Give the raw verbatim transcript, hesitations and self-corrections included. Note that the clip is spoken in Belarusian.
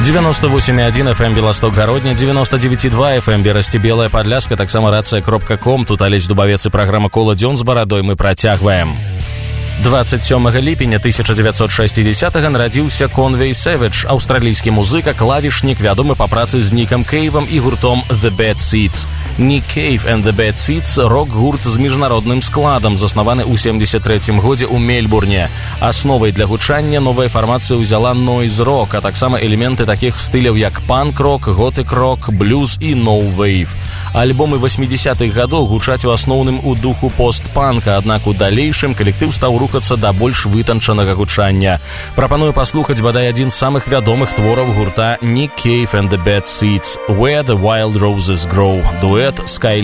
девяносто восемь и один эф эм Белосток Городня, девяносто девять и два эф эм Берасці Белая Падляшка, таксама рация кропка ком. Тут Алесь Дубавец и программа «Кола дзён» з барадой мы працягваем. двадцать сёмага ліпеня тысяча девятьсот шестидесятого нарадзіўся Конвей Сэвидж, аўстралійскі музыка, клавішнік, вядомы па працы з Нікам Кейвам і гуртом The Bad Seeds. Нік Кейв and The Bad Seeds – рок-гурт з міжнародным складам, заснаваны ў семьдесят трэцім годзе ў Мельбурне. Асновай для гучання новая фармацыя ўзяла нойз-рок, а таксама элементы такіх стыляў як панк-рок, готык-рок, блюз і ноу-вейв. Альбомы восьмідзесятых гадоў гучаць у асноўным у духу пост-панка, аднак у далейшым калектыў стаў рухацца да больш вытанчанага гучання. Прапаную паслухаць бадай адзін з самых вядомых твораў гурта Нік Кейв and The Bad Seeds – Where the Wild Roses Grow, дуэт Sky